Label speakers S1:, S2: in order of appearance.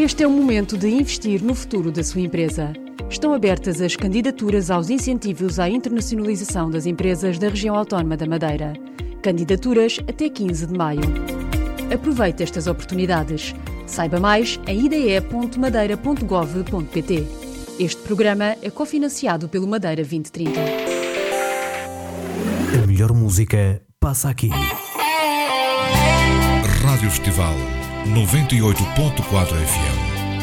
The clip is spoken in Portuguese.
S1: Este é o momento de investir no futuro da sua empresa. Estão abertas as candidaturas aos incentivos à internacionalização das empresas da região autónoma da Madeira. Candidaturas até 15 de maio. Aproveite estas oportunidades. Saiba mais em ide.madeira.gov.pt. Este programa é cofinanciado pelo Madeira 2030.
S2: A melhor música passa aqui.
S3: Rádio Festival 98.4 FM.